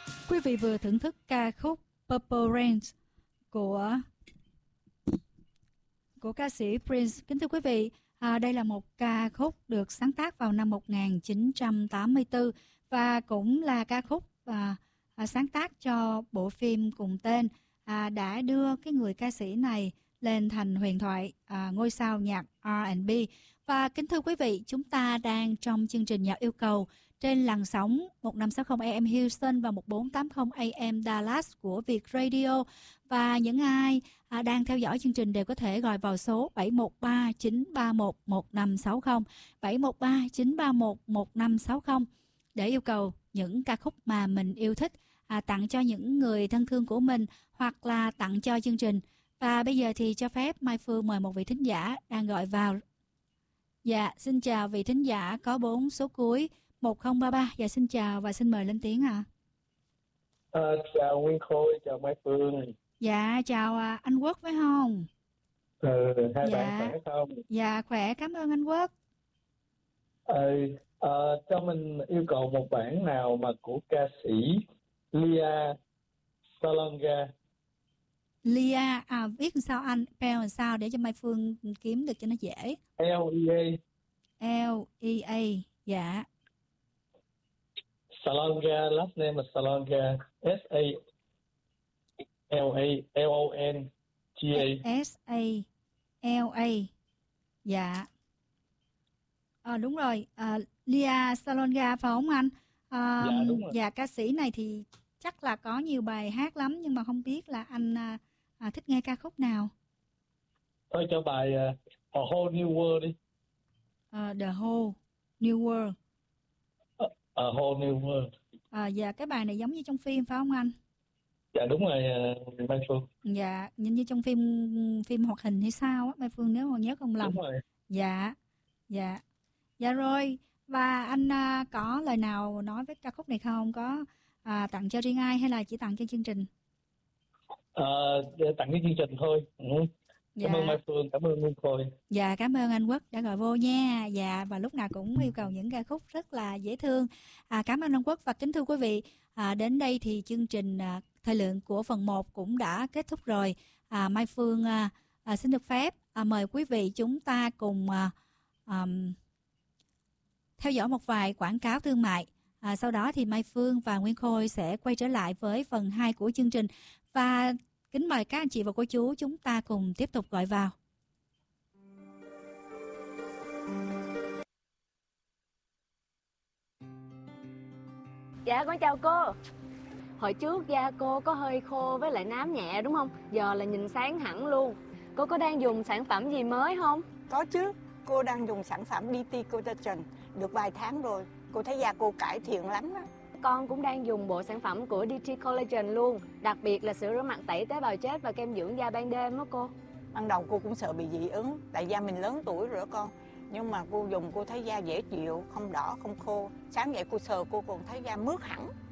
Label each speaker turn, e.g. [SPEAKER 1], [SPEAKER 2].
[SPEAKER 1] Quý vị vừa thưởng thức ca khúc Purple Rain của ca sĩ Prince. Kính thưa quý vị, đây là một ca khúc được sáng tác vào năm 1984 và cũng là ca khúc sáng tác cho bộ phim cùng tên, đã đưa cái người ca sĩ này lên thành huyền thoại ngôi sao nhạc R&B. Và kính thưa quý vị, chúng ta đang trong chương trình Nhạc Yêu Cầu trên làn sóng 1560 AM Houston và 1480 AM Dallas của Việt Radio. Và những ai đang theo dõi chương trình đều có thể gọi vào số 713-931-1560, 713-931-1560 để yêu cầu những ca khúc mà mình yêu thích, tặng cho những người thân thương của mình hoặc là tặng cho chương trình. Và bây giờ thì cho phép Mai Phương mời một vị thính giả đang gọi vào. Dạ, xin chào vị thính giả có 4 số cuối 1033. Dạ, xin chào và xin mời lên tiếng ạ.
[SPEAKER 2] Chào Nguyên Khôi, chào Mai Phương.
[SPEAKER 1] Dạ, chào anh Quốc phải không?
[SPEAKER 2] Hai bạn khỏe không?
[SPEAKER 1] Dạ, khỏe, cảm ơn anh Quốc.
[SPEAKER 2] Cho mình yêu cầu một bản nào mà của ca sĩ Lia Salonga.
[SPEAKER 1] Lia, viết sao anh? Spell làm sao để cho Mai Phương kiếm được cho nó dễ?
[SPEAKER 2] L-E-A.
[SPEAKER 1] L-E-A, dạ.
[SPEAKER 2] Salonga, last name is Salonga. S-A-L-A-L-O-N-G-A.
[SPEAKER 1] S-A-L-A, dạ. Đúng rồi, Lia Salonga phải không anh?
[SPEAKER 2] Dạ, đúng rồi.
[SPEAKER 1] Dạ, ca sĩ này thì chắc là có nhiều bài hát lắm, nhưng mà không biết là anh thích nghe ca khúc nào.
[SPEAKER 2] Thôi cho bài A Whole New World đi.
[SPEAKER 1] The Whole New World.
[SPEAKER 2] A Whole New World.
[SPEAKER 1] Dạ, cái bài này giống như trong phim phải không anh?
[SPEAKER 2] Dạ đúng rồi, Mai Phương.
[SPEAKER 1] Dạ, như trong phim hoạt hình hay sao á, Mai Phương nếu mà nhớ không lầm.
[SPEAKER 2] Đúng rồi.
[SPEAKER 1] Dạ, dạ. Dạ rồi, và anh có lời nào nói với ca khúc này không? Có tặng cho riêng ai hay là chỉ tặng cho chương trình?
[SPEAKER 2] Tặng cái chương trình thôi.
[SPEAKER 1] Dạ.
[SPEAKER 2] Cảm ơn Mai Phương, cảm ơn Nguyên Khôi.
[SPEAKER 1] Dạ, cảm ơn anh Quốc đã gọi vô nha. Dạ, và lúc nào cũng yêu cầu những ca khúc rất là dễ thương. Cảm ơn anh Quốc và kính thưa quý vị, đến đây thì chương trình thời lượng của phần 1 cũng đã kết thúc rồi. Mai Phương xin được phép mời quý vị chúng ta cùng theo dõi một vài quảng cáo thương mại. Sau đó thì Mai Phương và Nguyên Khôi sẽ quay trở lại với phần 2 của chương trình. Và kính mời các anh chị và cô chú chúng ta cùng tiếp tục gọi vào.
[SPEAKER 3] Dạ, con chào cô. Hồi trước da cô có hơi khô với lại nám nhẹ đúng không? Giờ là nhìn sáng hẳn luôn. Cô có đang dùng sản phẩm gì mới không?
[SPEAKER 4] Có chứ, cô đang dùng sản phẩm DT Collagen được vài tháng rồi. Cô thấy da cô cải thiện lắm đó.
[SPEAKER 3] Con cũng đang dùng bộ sản phẩm của DT Collagen luôn. Đặc biệt là sữa rửa mặt tẩy tế bào chết và kem dưỡng da ban đêm đó cô.
[SPEAKER 4] Ban đầu cô cũng sợ bị dị ứng, tại da mình lớn tuổi rồi đó con. Nhưng mà cô dùng cô thấy da dễ chịu, không đỏ, không khô. Sáng dậy cô sờ cô còn thấy da mướt hẳn.